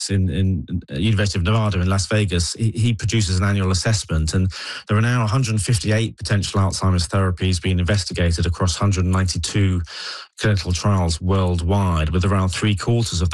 in University of Nevada in Las Vegas, he produces an annual assessment, and there are now 158 potential Alzheimer's therapies being investigated across 192 clinical trials worldwide, with around 3/4 of